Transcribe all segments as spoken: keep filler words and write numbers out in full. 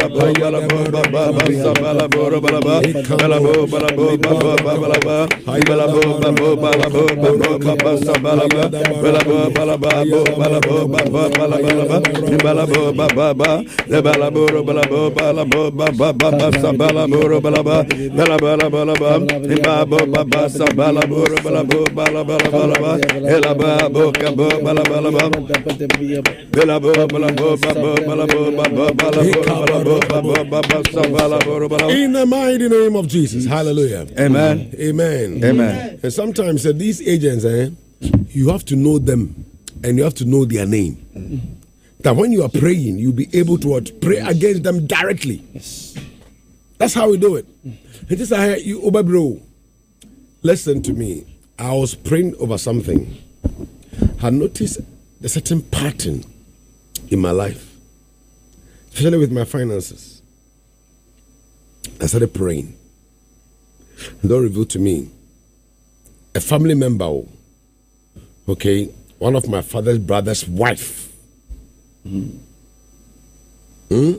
In the mighty name of Jesus. Hallelujah. Amen. Amen. Amen. And sometimes uh, these agents, eh, you have to know them and you have to know their name. Mm-hmm. That when you are praying, you'll be able to what, pray against them directly. Yes. That's how we do it. And this I heard you over, bro. Listen to me. I was praying over something. I noticed a certain pattern in my life, especially with my finances. I started praying. And God revealed to me a family member, okay, one of my father's brother's wife, mm. Mm,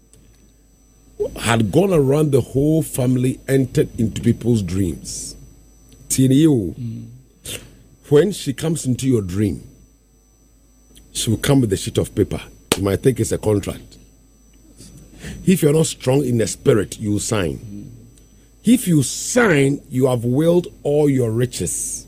had gone around the whole family, entered into people's dreams. Mm. When she comes into your dream, she will come with a sheet of paper. You might think it's a contract. If you're not strong in the spirit, you will sign. Mm. If you sign, you have willed all your riches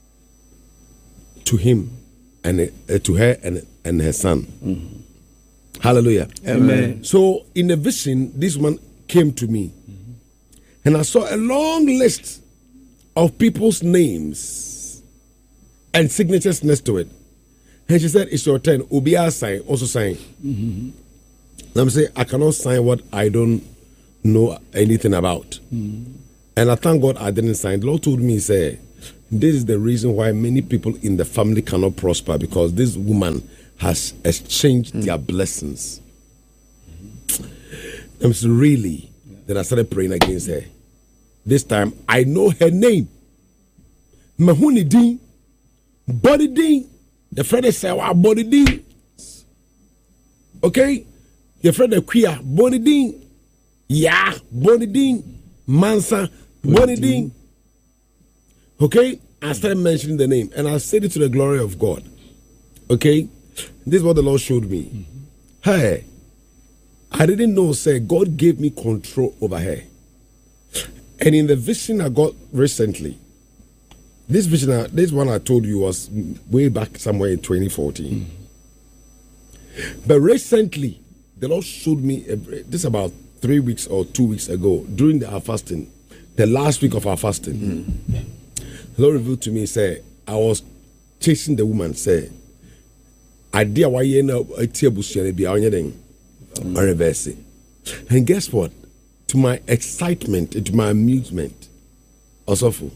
to him and uh, to her and, and her son. Mm-hmm. Hallelujah. Amen. So in a vision, this one came to me. Mm-hmm. And I saw a long list of people's names and signatures next to it. And she said, it's your turn. Ubia sign, also sign. Mm-hmm. And I'm saying, I cannot sign what I don't know anything about. Mm-hmm. And I thank God I didn't sign. The Lord told me, say, this is the reason why many people in the family cannot prosper, because this woman has exchanged mm-hmm. their blessings. Mm-hmm. I'm saying, really? Yeah. Then I started praying against her. This time, I know her name. Mahuni Dean, Body Dean. The friend is say, "Wow, Body Dean." Okay, your friend is queer, Body Dean. Yeah, Body Dean. Mansa, Body Dean. Okay, I started mentioning the name, and I said it to the glory of God. Okay, this is what the Lord showed me. Mm-hmm. Hey, I didn't know. Say, God gave me control over her. And in the vision I got recently, this vision, this one I told you was way back somewhere in twenty fourteen. Mm. But recently, the Lord showed me, a, this about three weeks or two weeks ago, during the, our fasting, the last week of our fasting, mm. the Lord revealed to me, say, I was chasing the woman, say, idea why you know a table be on your thing, or reverse it. And guess what? To my excitement, to my amusement, also,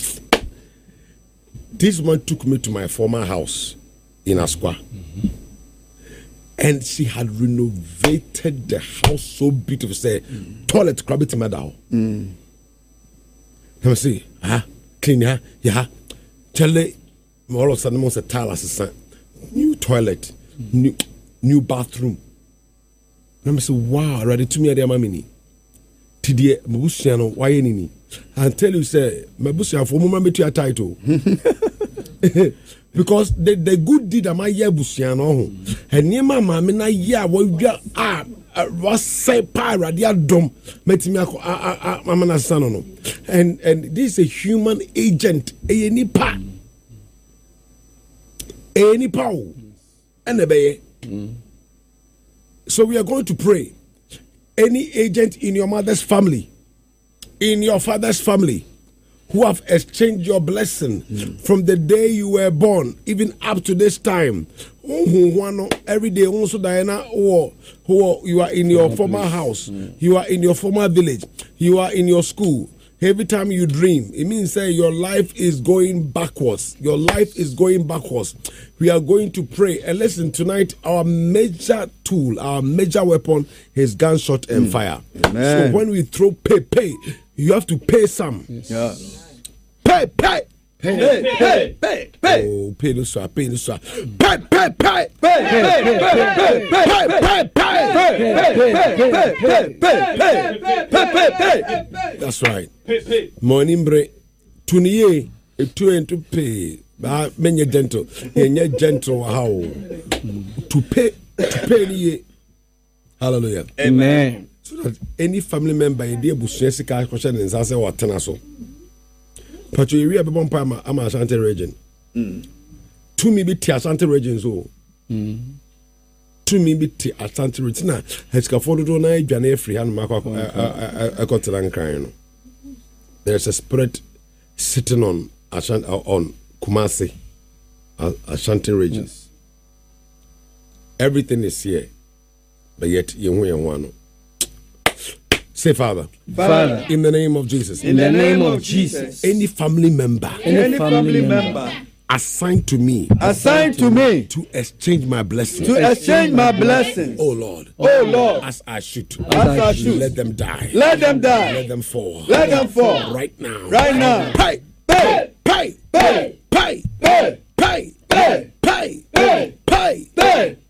this one took me to my former house in Asqua. Mm-hmm. And she had renovated the house so beautiful. Say, mm. toilet, crab it, madam. Mm. Let me see. Ah, clean, yeah, yeah. Tell it, all of a sudden, most of the tile assistant. New toilet, mm. new, new bathroom. Let me say, wow, ready to me at the mamini. Tidie Mabusiano, why any? I tell you, say, Mabusia for moment to your title. Because the, the good deed of my year Busiano, and near my mamma, yeah, what you are, was say para, dear dom, Metimiako, Mamma Sanono. And and this is a human agent, any pa, any power, and a bay. So we are going to pray. Any agent in your mother's family, in your father's family, who have exchanged your blessing mm. from the day you were born, even up to this time, every day, also Diana, or who you are in your former, former house, mm. you are in your former village, you are in your school. Every time you dream, it means say your life is going backwards. Your life is going backwards. We are going to pray. And listen, tonight, our major tool, our major weapon is gunshot and mm. fire. Amen. So when we throw pay, pay, you have to pay some. Yes. Yeah. Pay, pay, Pay, pay, pay, pay. Oh, pay no so, pay no so. Pay, pay, pay. Pay, pay, pay, pay, pay, pay, pay, pay, pay, pay, pay. That's right. Morning break. Tuniye, a two and to pay. But many gentle, you're gentle. How to pay, to pay. Hallelujah. Amen. So that any family member in the Bushesika question is answer what Tenaso. But you hear about Pama, I'm a Ashanti region. To me, be Ashanti region so. To me, be Ashanti region. Now, has got followed on a Jane free and Marco a cotton crying. There's a spirit sitting on Ashanti on Kumasi, Ashanti regions. Everything is here, but yet you want to. Say, Father. Father. In the name of Jesus. In the name of Jesus. Any family member. Any family member. Assigned to me. Assigned to me. To exchange my blessings. To exchange my blessings. Oh Lord. Oh Lord. As I should. As I should. Let them die. Let them die. Let them fall. Let them fall. Right now. Right now. Pay. Pay. Pay. Pay. Pay. Pay. Pay. Pay. Pay. Pay. Pay. Pay.